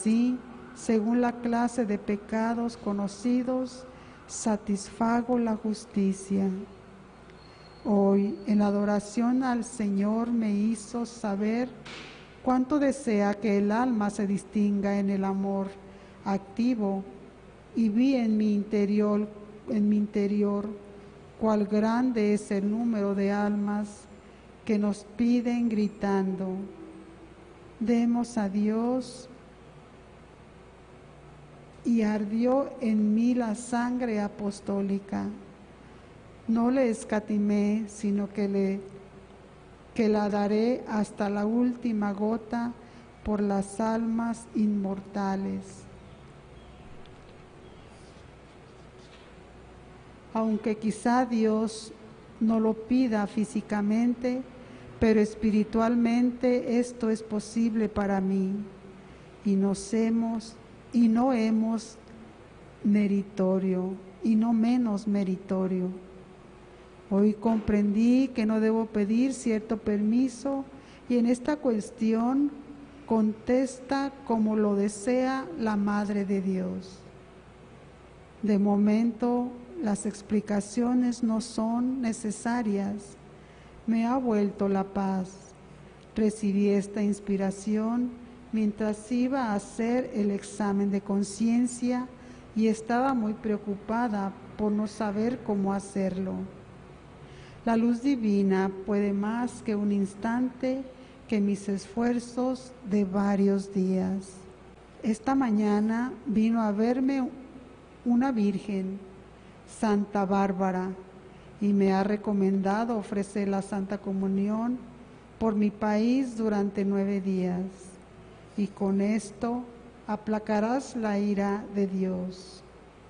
así, según la clase de pecados conocidos, satisfago la justicia. Hoy, en la adoración al Señor, me hizo saber cuánto desea que el alma se distinga en el amor activo, y vi en mi interior cuál grande es el número de almas que nos piden gritando: demos a Dios. Y ardió en mí la sangre apostólica. No le escatimé, sino que la daré hasta la última gota por las almas inmortales. Aunque quizá Dios no lo pida físicamente, pero espiritualmente esto es posible para mí, y no hemos meritorio, y no menos meritorio. Hoy comprendí que no debo pedir cierto permiso, y en esta cuestión contesta como lo desea la Madre de Dios. De momento, las explicaciones no son necesarias. Me ha vuelto la paz. Recibí esta inspiración mientras iba a hacer el examen de conciencia y estaba muy preocupada por no saber cómo hacerlo. La luz divina puede más que un instante, que mis esfuerzos de varios días. Esta mañana vino a verme una virgen, Santa Bárbara, y me ha recomendado ofrecer la Santa Comunión por mi país durante 9 días. Y con esto aplacarás la ira de Dios.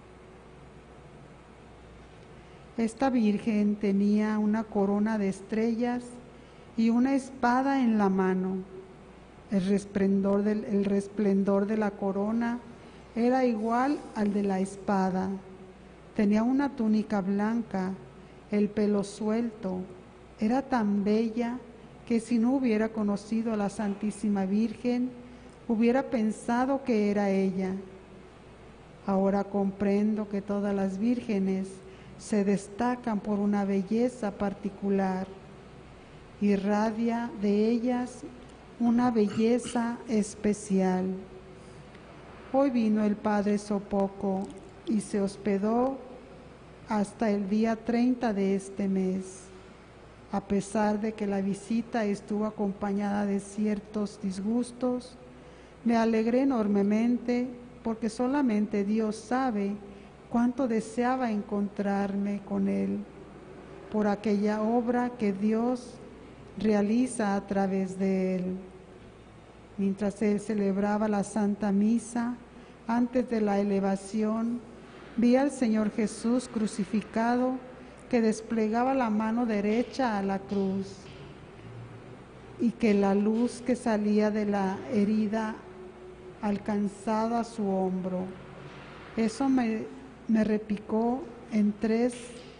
Esta virgen tenía una corona de estrellas y una espada en la mano. El resplendor de la corona era igual al de la espada. Tenía una túnica blanca, el pelo suelto. Era tan bella que si no hubiera conocido a la Santísima Virgen, hubiera pensado que era ella. Ahora comprendo que todas las vírgenes se destacan por una belleza particular. Irradia de ellas una belleza especial. Hoy vino el Padre Sopoco y se hospedó hasta el día 30 de este mes. A pesar de que la visita estuvo acompañada de ciertos disgustos, me alegré enormemente, porque solamente Dios sabe cuánto deseaba encontrarme con Él por aquella obra que Dios realiza a través de Él. Mientras Él celebraba la Santa Misa, antes de la elevación, vi al Señor Jesús crucificado, que desplegaba la mano derecha a la cruz, y que la luz que salía de la herida alcanzaba su hombro. Eso me repicó en 3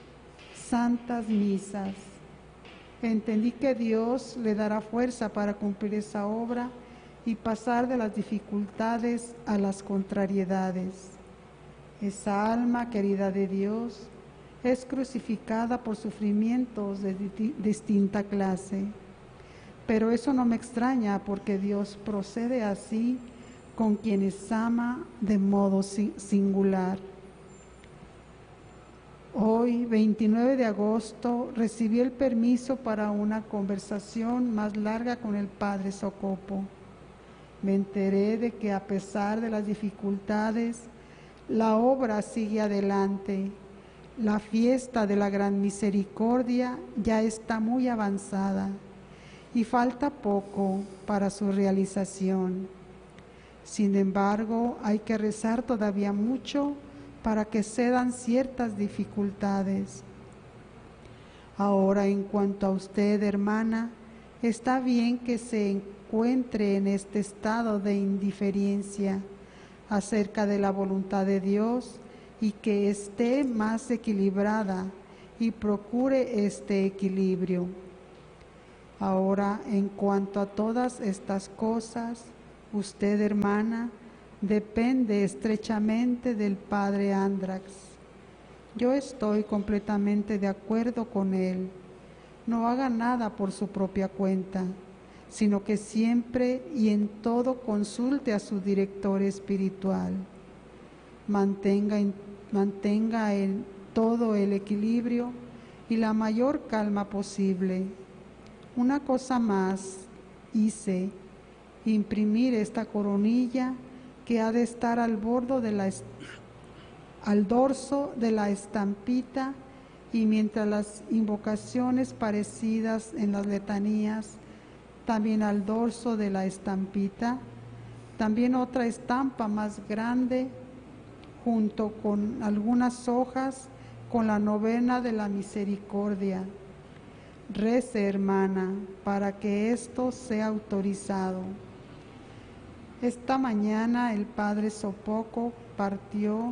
santas misas. Entendí que Dios le dará fuerza para cumplir esa obra y pasar de las dificultades a las contrariedades. Esa alma querida de Dios es crucificada por sufrimientos de distinta clase. Pero eso no me extraña, porque Dios procede así con quienes ama de modo singular. Hoy, 29 de agosto, recibí el permiso para una conversación más larga con el Padre Socopo. Me enteré de que, a pesar de las dificultades, la obra sigue adelante. La fiesta de la Gran Misericordia ya está muy avanzada y falta poco para su realización. Sin embargo, hay que rezar todavía mucho para que cedan ciertas dificultades. Ahora, en cuanto a usted, hermana, está bien que se encuentre en este estado de indiferencia acerca de la voluntad de Dios, y que esté más equilibrada y procure este equilibrio. Ahora, en cuanto a todas estas cosas, usted, hermana, depende estrechamente del padre Andrax. Yo estoy completamente de acuerdo con él. No haga nada por su propia cuenta, sino que siempre y en todo consulte a su director espiritual. Mantenga en todo el equilibrio y la mayor calma posible. Una cosa más hice, imprimir esta coronilla que ha de estar al dorso de la estampita, y mientras las invocaciones parecidas en las letanías, también al dorso de la estampita, también otra estampa más grande junto con algunas hojas con la novena de la misericordia. Rece, hermana, para que esto sea autorizado. Esta mañana el padre Sopoco partió.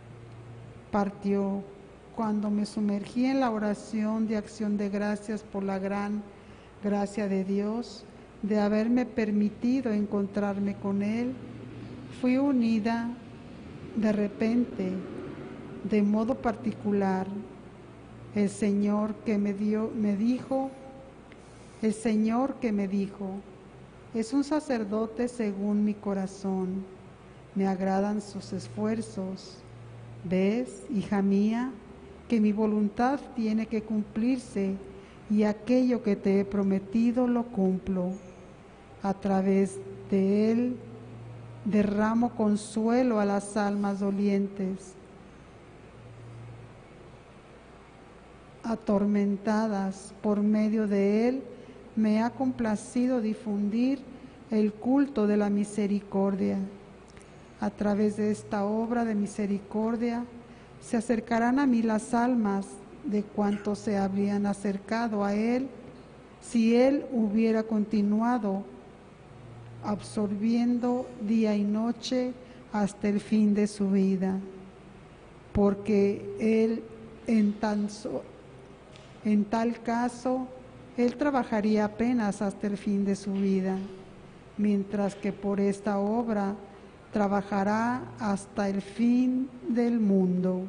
Cuando me sumergí en la oración de acción de gracias por la gran gracia de Dios de haberme permitido encontrarme con Él, fui unida de repente, de modo particular, el Señor que me dijo, es un sacerdote según mi corazón, me agradan sus esfuerzos. ¿Ves, hija mía, que mi voluntad tiene que cumplirse y aquello que te he prometido lo cumplo? A través de él derramo consuelo a las almas dolientes, atormentadas. Por medio de él me ha complacido difundir el culto de la misericordia. A través de esta obra de misericordia se acercarán a mí las almas de cuantos se habrían acercado a él si él hubiera continuado absorbiendo día y noche hasta el fin de su vida, porque él en tal caso él trabajaría apenas hasta el fin de su vida, mientras que por esta obra trabajará hasta el fin del mundo.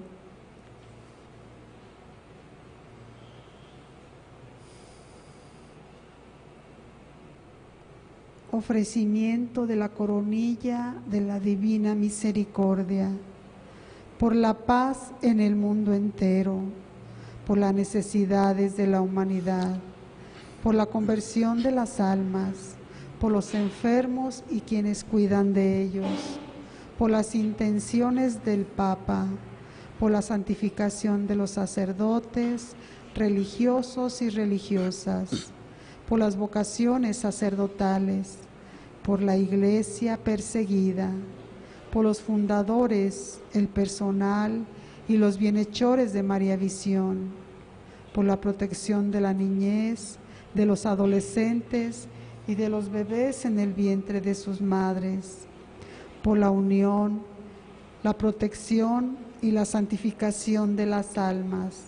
Ofrecimiento de la coronilla de la Divina Misericordia, por la paz en el mundo entero, por las necesidades de la humanidad, por la conversión de las almas, por los enfermos y quienes cuidan de ellos, por las intenciones del Papa, por la santificación de los sacerdotes, religiosos y religiosas, por las vocaciones sacerdotales, por la Iglesia perseguida, por los fundadores, el personal y los bienhechores de María Visión, por la protección de la niñez, de los adolescentes y de los bebés en el vientre de sus madres, por la unión, la protección y la santificación de las almas,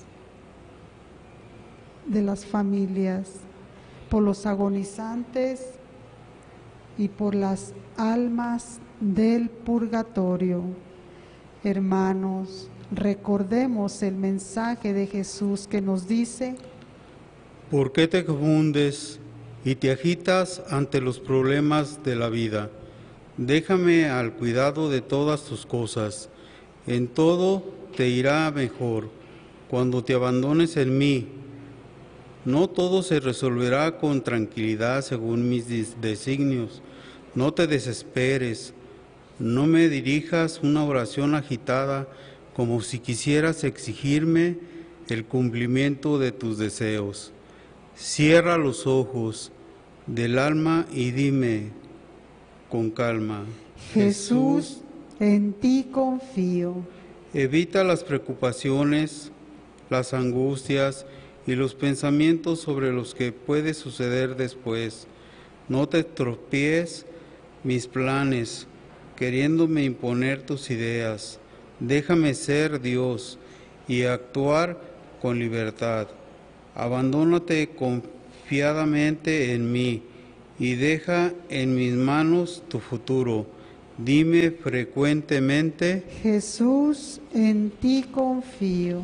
de las familias, por los agonizantes y por las almas del purgatorio. Hermanos, recordemos el mensaje de Jesús que nos dice: ¿por qué te confundes y te agitas ante los problemas de la vida? Déjame al cuidado de todas tus cosas. En todo te irá mejor cuando te abandones en mí. No todo se resolverá con tranquilidad según mis designios. No te desesperes. No me dirijas una oración agitada como si quisieras exigirme el cumplimiento de tus deseos. Cierra los ojos del alma y dime con calma: Jesús, en ti confío. Evita las preocupaciones, las angustias y los pensamientos sobre los que puede suceder después. No te tropiees mis planes, queriéndome imponer tus ideas. Déjame ser Dios y actuar con libertad. Abandónate confiadamente en mí y deja en mis manos tu futuro. Dime frecuentemente, Jesús, en ti confío.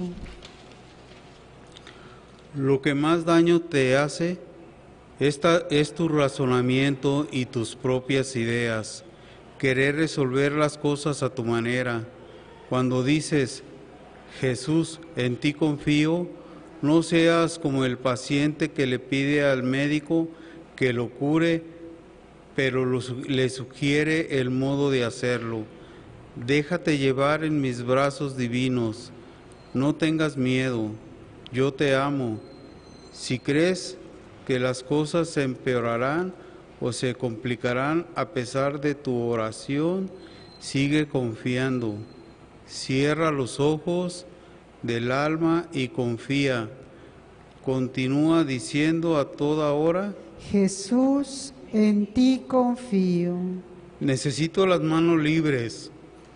lo que más daño te hace es tu razonamiento y tus propias ideas, querer resolver las cosas a tu manera. Cuando dices, Jesús, en ti confío, no seas como el paciente que le pide al médico que lo cure, pero le sugiere el modo de hacerlo. Déjate llevar en mis brazos divinos, no tengas miedo, yo te amo. Si crees que las cosas se empeorarán o se complicarán a pesar de tu oración, sigue confiando. Cierra los ojos del alma y confía. Continúa diciendo a toda hora, Jesús, en ti confío. necesito las manos libres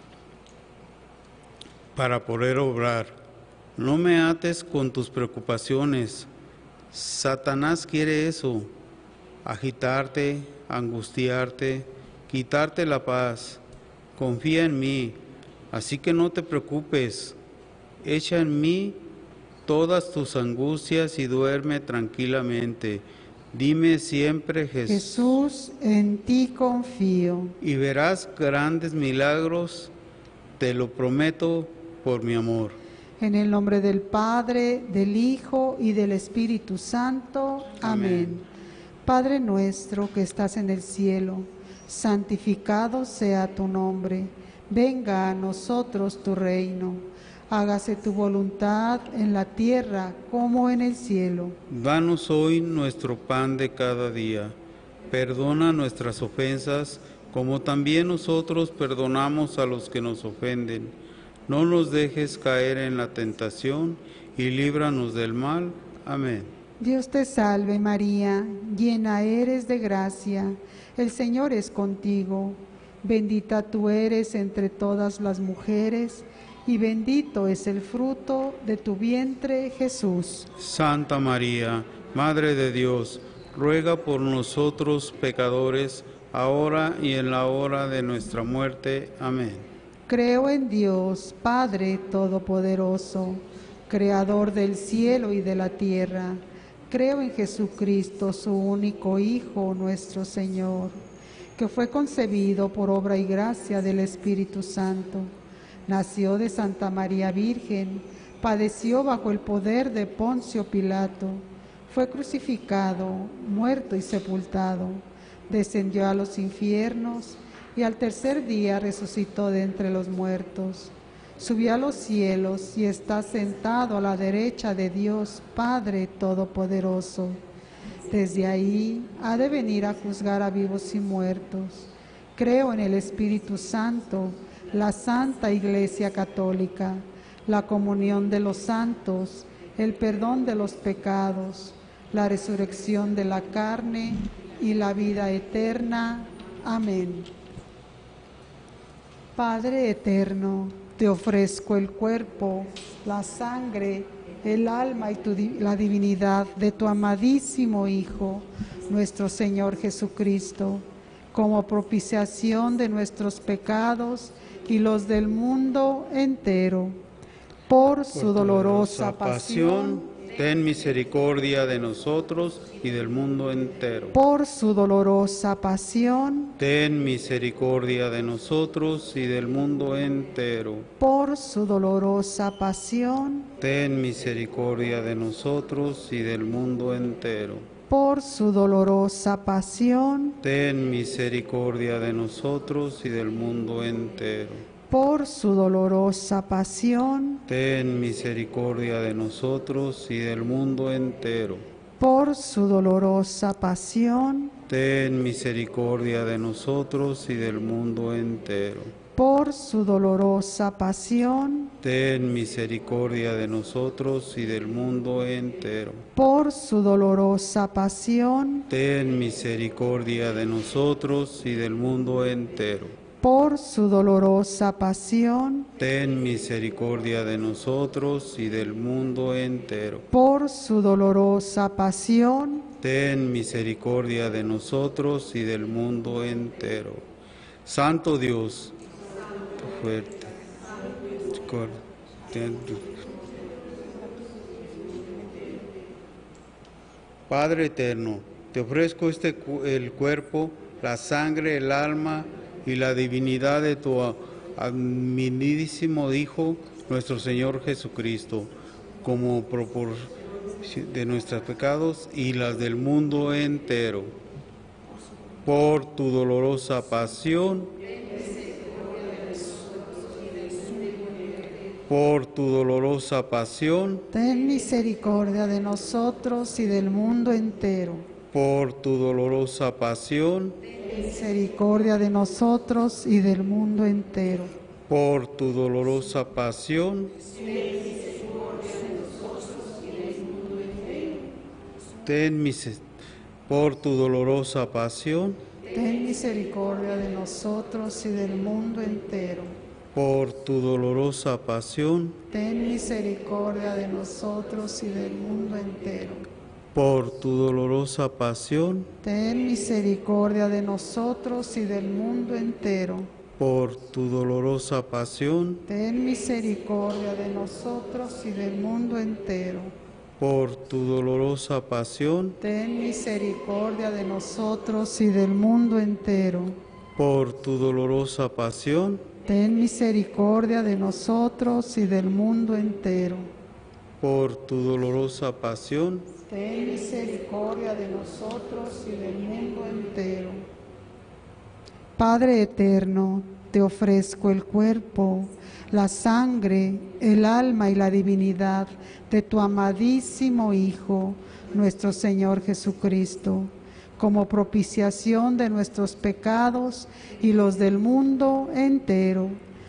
para poder obrar. No me ates con tus preocupaciones. Satanás quiere eso, agitarte, angustiarte, quitarte la paz. Confía en mí, así que no te preocupes. Echa en mí todas tus angustias y duerme tranquilamente. Dime siempre, Jesús, en ti confío. y verás grandes milagros, te lo prometo por mi amor. En el nombre del Padre, del Hijo y del Espíritu Santo. Amén. Padre nuestro que estás en el cielo, santificado sea tu nombre. Venga a nosotros tu reino. Hágase tu voluntad en la tierra como en el cielo. Danos hoy nuestro pan de cada día. Perdona nuestras ofensas, como también nosotros perdonamos a los que nos ofenden. No nos dejes caer en la tentación y líbranos del mal. Amén. Dios te salve María, llena eres de gracia, el Señor es contigo. Bendita tú eres entre todas las mujeres, y bendito es el fruto de tu vientre, Jesús. Santa María, Madre de Dios, ruega por nosotros pecadores, ahora y en la hora de nuestra muerte. Amén. Creo en Dios, Padre Todopoderoso, Creador del cielo y de la tierra. Creo en Jesucristo, su único Hijo, nuestro Señor, que fue concebido por obra y gracia del Espíritu Santo. Nació de Santa María Virgen, padeció bajo el poder de Poncio Pilato, fue crucificado, muerto y sepultado, descendió a los infiernos y al tercer día resucitó de entre los muertos. Subió a los cielos y está sentado a la derecha de Dios Padre Todopoderoso. Desde ahí ha de venir a juzgar a vivos y muertos. Creo en el Espíritu Santo, la Santa Iglesia Católica, la comunión de los santos, el perdón de los pecados, la resurrección de la carne y la vida eterna. Amén. Padre eterno, te ofrezco el cuerpo, la sangre, el alma y la divinidad de tu amadísimo Hijo, nuestro Señor Jesucristo, como propiciación de nuestros pecados y los del mundo entero. Por su dolorosa pasión, ten misericordia de nosotros y del mundo entero. por su dolorosa pasión, Ten misericordia de nosotros y del mundo entero. por su dolorosa pasión, Ten misericordia de nosotros y del mundo entero. por su dolorosa pasión, Ten misericordia de nosotros y del mundo entero. por su dolorosa pasión, Ten misericordia de nosotros y del mundo entero. por su dolorosa pasión, Ten misericordia de nosotros y del mundo entero. por su dolorosa pasión, Ten misericordia de nosotros y del mundo entero. por su dolorosa pasión, Ten misericordia de nosotros y del mundo entero. por su dolorosa pasión, Ten misericordia de nosotros y del mundo entero. por su dolorosa pasión, Ten misericordia de nosotros y del mundo entero. Santo Dios, fuerte, Padre eterno, te ofrezco el cuerpo, la sangre, el alma y la divinidad de tu admiradísimo Hijo, nuestro Señor Jesucristo, como proporción de nuestros pecados y las del mundo entero. Por tu dolorosa pasión, por tu dolorosa pasión, ten misericordia de nosotros y del mundo entero. por tu dolorosa pasión, Ten misericordia de nosotros y del mundo entero. por tu dolorosa pasión, por tu dolorosa pasión, Ten misericordia de nosotros y del mundo entero. por tu dolorosa pasión, Ten misericordia de nosotros y del mundo entero. por tu dolorosa pasión, Ten misericordia de nosotros y del mundo entero. por tu dolorosa pasión, Ten misericordia de nosotros y del mundo entero. por tu dolorosa pasión, Ten misericordia de nosotros y del mundo entero. por tu dolorosa pasión, Ten misericordia de nosotros y del mundo entero. por tu dolorosa pasión, Ten misericordia de nosotros y del mundo entero. Padre eterno, te ofrezco el cuerpo, la sangre, el alma y la divinidad de tu amadísimo Hijo, nuestro Señor Jesucristo, como propiciación de nuestros pecados y los del mundo entero.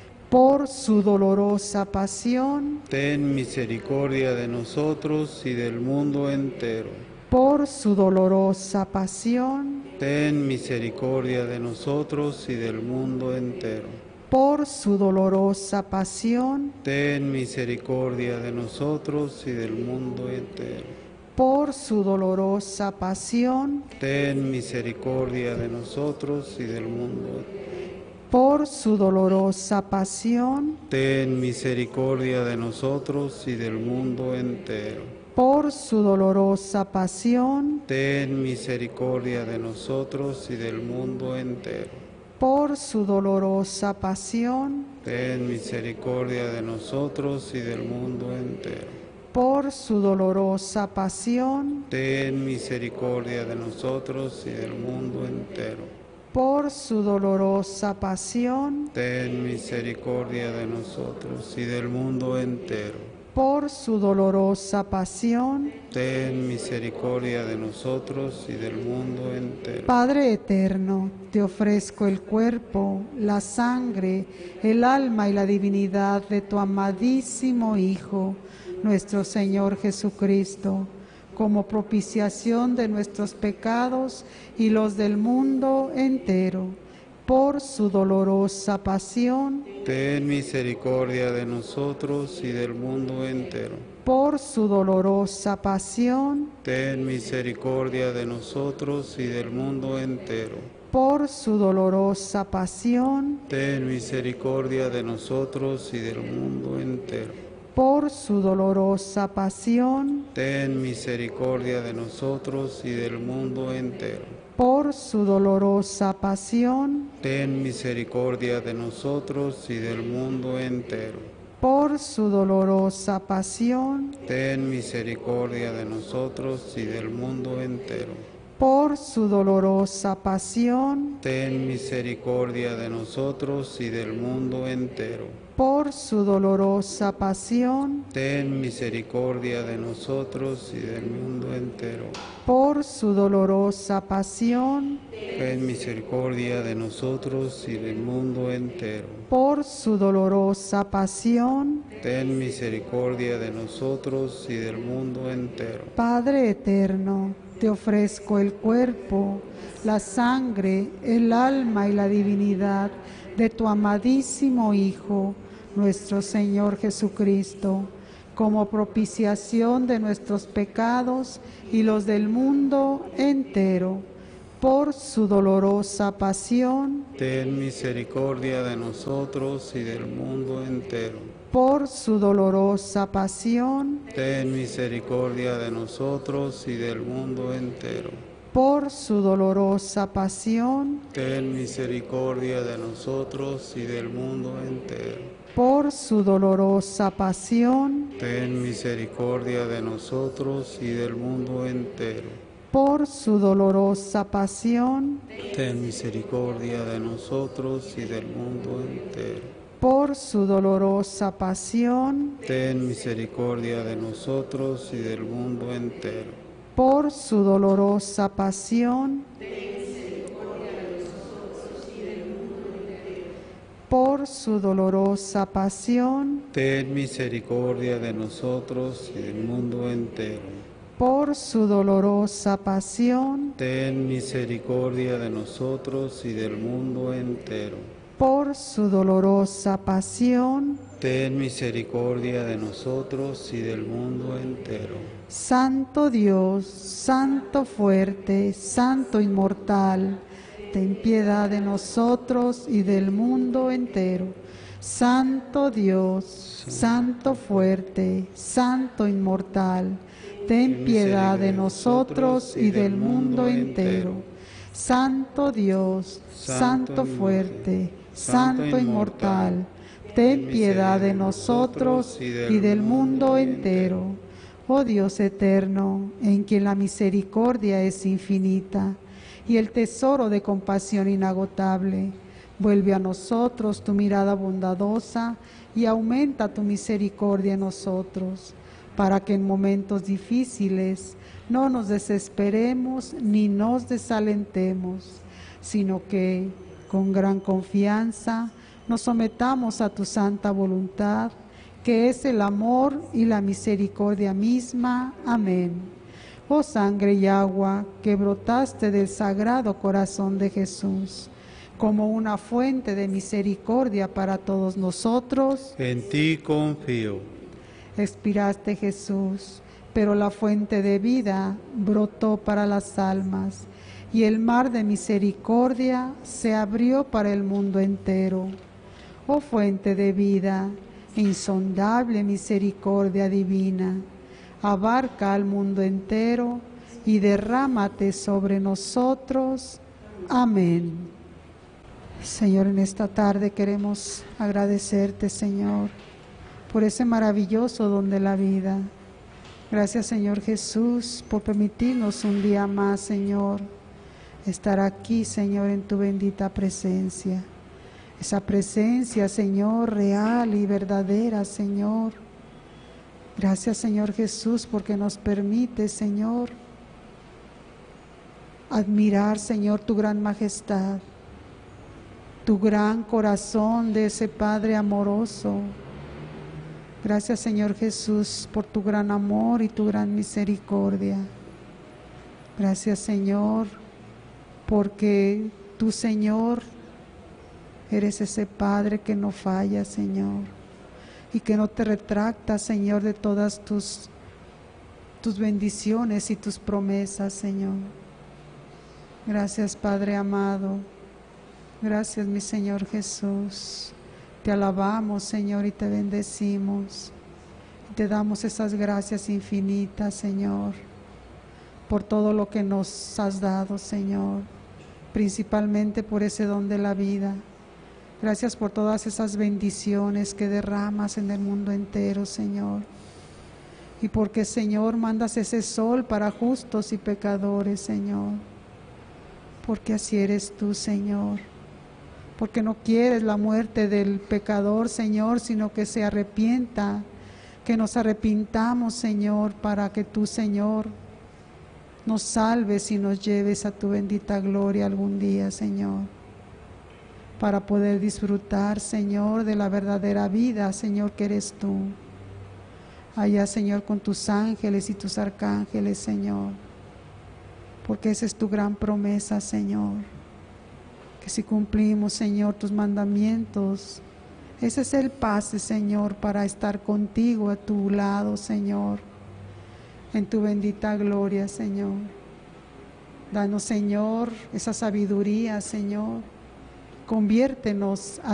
Por su dolorosa pasión, ten misericordia de nosotros y del mundo entero. por su dolorosa pasión, Ten misericordia de nosotros y del mundo entero. por su dolorosa pasión, Ten misericordia de nosotros y del mundo entero. por su dolorosa pasión, Ten misericordia de nosotros y del mundo entero. por su dolorosa pasión, Ten misericordia de nosotros y del mundo entero. por su dolorosa pasión, Ten misericordia de nosotros y del mundo entero. por su dolorosa pasión, Ten misericordia de nosotros y del mundo entero. por su dolorosa pasión, Ten misericordia de nosotros y del mundo entero. por su dolorosa pasión, Ten misericordia de nosotros y del mundo entero. por su dolorosa pasión. Ten misericordia de nosotros y del mundo entero. Padre eterno, te ofrezco el cuerpo, la sangre, el alma y la divinidad de tu amadísimo Hijo, nuestro Señor Jesucristo, como propiciación de nuestros pecados y los del mundo entero. Por su dolorosa pasión, Ten misericordia de nosotros y del mundo entero. por su dolorosa pasión, Ten misericordia de nosotros y del mundo entero. por su dolorosa pasión, Ten misericordia de nosotros y del mundo entero. por su dolorosa pasión, Ten misericordia de nosotros y del mundo entero. por su dolorosa pasión, Ten misericordia de nosotros y del mundo entero. por su dolorosa pasión, Ten misericordia de nosotros y del mundo entero. por su dolorosa pasión, Ten misericordia de nosotros y del mundo entero. por su dolorosa pasión, Ten misericordia de nosotros y del mundo entero. por su dolorosa pasión, Ten misericordia de nosotros y del mundo entero. por su dolorosa pasión. Ten misericordia de nosotros y del mundo entero. Padre eterno, te ofrezco el cuerpo, la sangre, el alma y la divinidad de tu amadísimo Hijo, nuestro Señor Jesucristo, como propiciación de nuestros pecados y los del mundo entero. por su dolorosa pasión, ten misericordia de nosotros y del mundo entero. por su dolorosa pasión, Ten misericordia de nosotros y del mundo entero. por su dolorosa pasión, Ten misericordia de nosotros y del mundo entero. por su dolorosa pasión, Ten misericordia de nosotros y del mundo entero. por su dolorosa pasión, Ten misericordia de nosotros y del mundo entero. por su dolorosa pasión, Ten misericordia de nosotros y del mundo entero. por su dolorosa pasión, por su dolorosa pasión, Ten misericordia de nosotros y del mundo entero. por su dolorosa pasión, Ten misericordia de nosotros y del mundo entero. por su dolorosa pasión. Ten misericordia de nosotros y del mundo entero. Santo Dios, Santo fuerte, Santo inmortal, ten piedad de nosotros y del mundo entero. Santo Dios, Santo fuerte, Santo inmortal, ten piedad de nosotros y del mundo entero. Santo Dios, Santo fuerte, Santo inmortal, ten piedad de nosotros y del mundo entero. Oh Dios eterno, en quien la misericordia es infinita y el tesoro de compasión inagotable, vuelve a nosotros tu mirada bondadosa y aumenta tu misericordia en nosotros, para que en momentos difíciles no nos desesperemos ni nos desalentemos, sino que con gran confianza nos sometamos a tu santa voluntad, que es el amor y la misericordia misma. Amén. Oh sangre y agua que brotaste del sagrado corazón de Jesús, como una fuente de misericordia para todos nosotros, En ti confío. expiraste Jesús, pero la fuente de vida brotó para las almas, y el mar de misericordia se abrió para el mundo entero. Oh fuente de vida, insondable misericordia divina, abarca al mundo entero y derrámate sobre nosotros. Amén. Señor, en esta tarde queremos agradecerte, Señor, por ese maravilloso don de la vida. Gracias, Señor Jesús, por permitirnos un día más, Señor, estar aquí, Señor, en tu bendita presencia. Esa presencia, Señor, real y verdadera, Señor. Gracias, Señor Jesús, porque nos permite, Señor, admirar, Señor, tu gran majestad, tu gran corazón de ese Padre amoroso. Gracias, Señor Jesús, por tu gran amor y tu gran misericordia. Gracias, Señor, porque tú, Señor, eres ese Padre que no falla, Señor, y que no te retracta, Señor, de todas tus bendiciones y tus promesas, Señor. Gracias, Padre amado. Gracias, mi Señor Jesús. Te alabamos, Señor, y te bendecimos. Te damos esas gracias infinitas, Señor, por todo lo que nos has dado, Señor, principalmente por ese don de la vida. Gracias por todas esas bendiciones que derramas en el mundo entero, Señor. Y porque, Señor, mandas ese sol para justos y pecadores, Señor. Porque así eres tú, Señor. Porque no quieres la muerte del pecador, Señor, sino que se arrepienta, que nos arrepintamos, Señor, para que tú, Señor, nos salves y nos lleves a tu bendita gloria algún día, Señor, para poder disfrutar, Señor, de la verdadera vida, Señor, que eres tú. Allá, Señor, con tus ángeles y tus arcángeles, Señor, porque esa es tu gran promesa, Señor, que si cumplimos, Señor, tus mandamientos, ese es el pase, Señor, para estar contigo a tu lado, Señor, en tu bendita gloria, Señor. Danos, Señor, esa sabiduría, Señor. Conviértenos a